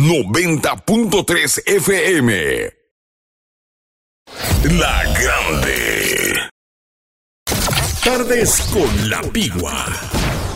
90.3 FM. La Grande. Tardes con la Pigua.